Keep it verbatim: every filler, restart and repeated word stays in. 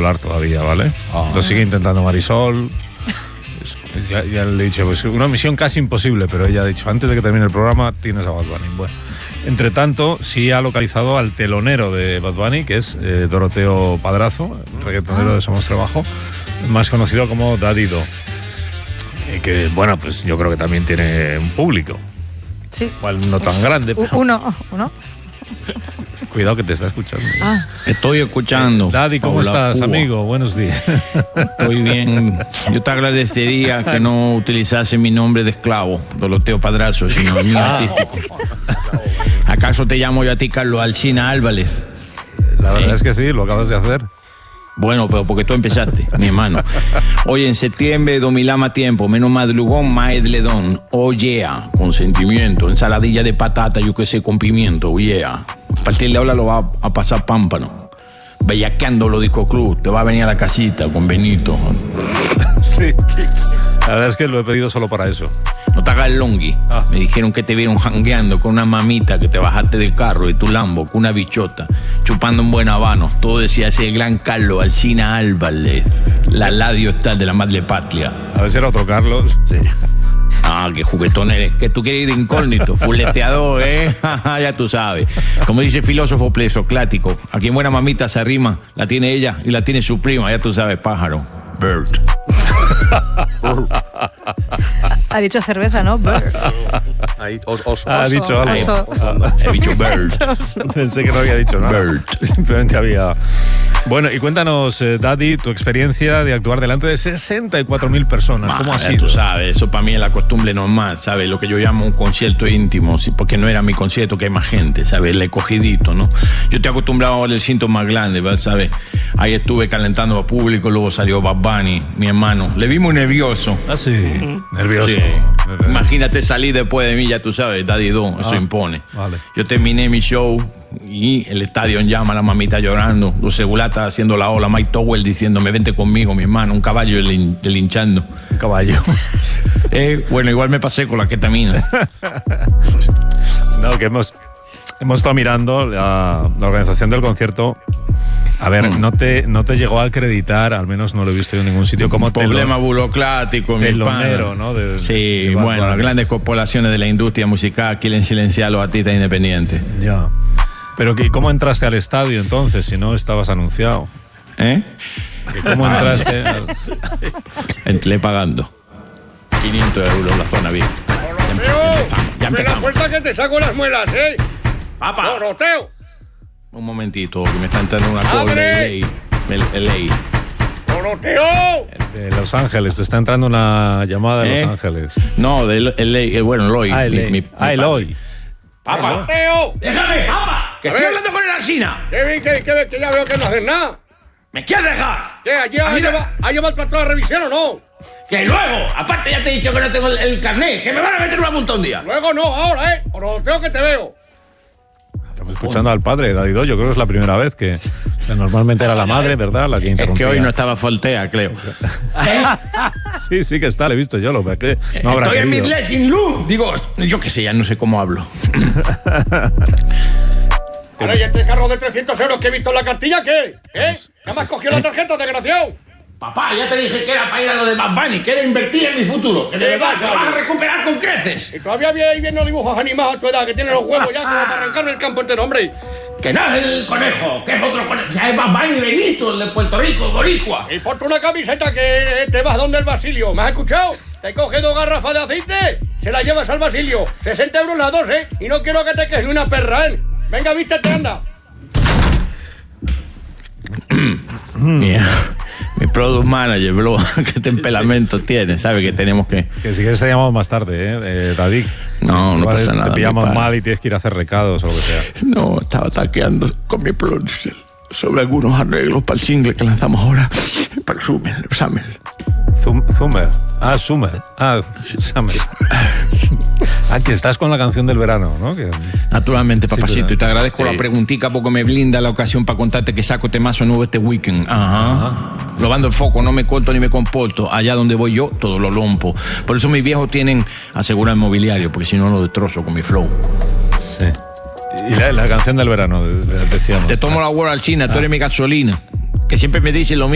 hablar todavía, ¿vale? Oh. Lo sigue intentando Marisol. Ya, ya le he dicho, pues una misión casi imposible, pero ella ha dicho, antes de que termine el programa, tienes a Bad Bunny. Bueno, entre tanto, sí ha localizado al telonero de Bad Bunny, que es eh, Doroteo Padrazo, reggaetonero de Somos Trabajo, más conocido como Daddy Do. Y que, bueno, pues yo creo que también tiene un público. Sí. Igual no tan grande, pero... Uno, uno. Cuidado que te está escuchando. Ah. Estoy escuchando. Eh, Daddy, ¿cómo Paula estás, Cuba. amigo? Buenos días. Estoy bien. Yo te agradecería que no utilizase mi nombre de esclavo, Doroteo Padrazo, sino el mío artístico. ¿Acaso te llamo yo a ti Carlos Alsina Álvarez? La verdad ¿Eh? es que sí, lo acabas de hacer. Bueno, pero porque tú empezaste, mi hermano. Oye, en septiembre, domilama tiempo, menos madrugón, más edledón. Oh yeah, con sentimiento, ensaladilla de patata, yo que sé, con pimiento, oh yeah. A partir de ahora lo va a pasar pámpano. Bellaqueando lo disco club, te va a venir a la casita con Benito. Sí, la verdad es que lo he pedido solo para eso. No te hagas el longui. Ah. Me dijeron que te vieron jangueando con una mamita, que te bajaste del carro de tu Lambo con una bichota, chupando un buen habano. Todo decía ese gran Carlos Alsina Álvarez, la ladio está de la madre patria. A ver si era otro Carlos. Sí. Ah, qué juguetón eres. Que tú quieres ir de incógnito, fuleteador, ¿eh? Ya tú sabes. Como dice el filósofo presoclático, a quien buena mamita se arrima, la tiene ella y la tiene su prima, ya tú sabes, pájaro. Bird. Ha dicho cerveza, ¿no? Bird. Ahí, oso, oso, ha dicho algo. Oso. Oso. He dicho bird. Pensé que no había dicho nada. Bird. Simplemente había... Bueno, y cuéntanos, eh, Daddy, tu experiencia de actuar delante de sesenta y cuatro mil personas. Ma, ¿Cómo ha ya sido? Tú sabes, eso para mí es la costumbre normal, ¿sabes? Lo que yo llamo un concierto íntimo, ¿sí? Porque no era mi concierto, que hay más gente, ¿sabes? El escogidito, ¿no? Yo estoy acostumbrado al recinto más grande, ¿sabes? Ahí estuve calentando a público, luego salió Bad Bunny, mi hermano. Le vi muy nervioso. Ah, sí, uh-huh. Nervioso. Sí. Imagínate salir después de mí, ya tú sabes, Daddy Do, eso ah, impone. Vale. Yo terminé mi show y el estadio en llama, la mamita llorando, los segulatas haciendo la ola, Mike Towell diciéndome, vente conmigo, mi hermano, un caballo delinchando. Un caballo. eh, bueno, igual me pasé con la ketamina. No, que hemos, hemos estado mirando la, la organización del concierto. A ver, mm. no te no te llegó a acreditar, al menos no lo he visto yo en ningún sitio, como problema burocrático, mi telonero, ¿no? De, sí, de bueno, las grandes corporaciones de la industria musical quieren silenciar a los artistas independientes. Ya. Pero ¿y cómo entraste al estadio entonces, si no estabas anunciado? ¿Eh? ¿Cómo entraste? Al... Entré pagando quinientos euros la zona V I P. Ya empezamos. Ya empezamos. La puerta que te saco las muelas, ¿eh? ¡Papá! ¡Doroteo! Un momentito, que me está entrando una call de L A. ¡Doroteo! De Los Ángeles, te está entrando una llamada de ¿Eh? Los Ángeles. No, de L A, bueno, Eloy. Ah, mi, mi, ah, Eloy. ¡Papá! ¡Doroteo! ¡Déjame, papá! ¡Que estoy hablando con el Alsina! ¡Que bien, que, que, que ya veo que no haces nada! ¿Me quieres dejar? ¿Qué? ¿Allí ha llevado, ha llevado para toda la revisión o no? ¡Que luego! Aparte ya te he dicho que no tengo el, el carnet, que me van a meter una multa un día. Luego no, ahora, ¿eh? Doroteo, que te veo. Estamos escuchando al padre, Daddy Do. Yo creo que es la primera vez que, que normalmente era la madre, ¿verdad? La que interrumpía. Es que hoy no estaba Foltea, creo. ¿Eh? Sí, sí que está, le he visto yo. Lo que no habrá Estoy querido. En mi Legend Luz. Digo, yo qué sé, ya no sé cómo hablo. Ahora, ¿y este carro de trescientos euros que he visto en la cartilla qué? ¿Eh? ¿Qué me has cogido la tarjeta, desgraciado? Papá, ya te dije que era para ir a lo de Bad Bunny, que era invertir en mi futuro, que de verdad, que lo vas a recuperar con creces. Y todavía veis viendo dibujos animados a tu edad, que tiene los huevos ya como para arrancarme el campo entero, hombre. Que no es el conejo, que es otro conejo, ya es Bad Bunny Benito, el de Puerto Rico, boricua. Y ponte una camiseta que te vas donde el Basilio, ¿me has escuchado? Te coges dos garrafas de aceite, se las llevas al Basilio, sesenta euros las dos, ¿eh? Y no quiero que te quedes ni una perra, ¿eh? Venga, vístete, anda. Mira, mi product manager, bro, qué temperamento tiene, ¿sabe? Que tenemos que... Que si quieres te llamamos más tarde, ¿eh? eh Daddy. No, no pasa nada. Te pillamos mal y tienes que ir a hacer recados o lo que sea. No, estaba taqueando con mi producer sobre algunos arreglos para el single que lanzamos ahora, para el Summer, Summer. Summer. Ah, Summer. Ah, Summer. Ah, que estás con la canción del verano, ¿no? Que... Naturalmente, papacito, sí, y te agradezco sí. la preguntica porque me blinda la ocasión para contarte que saco temazo nuevo este weekend. Ajá. Ajá. Robando el foco, no me corto ni me comporto. Allá donde voy yo, todo lo lompo. Por eso mis viejos tienen asegurar el mobiliario, porque si no lo destrozo con mi flow. Sí. Y la, la canción del verano, decíamos. Te tomo la World al China, ah. tú eres mi gasolina. Que siempre me dicen lo mismo.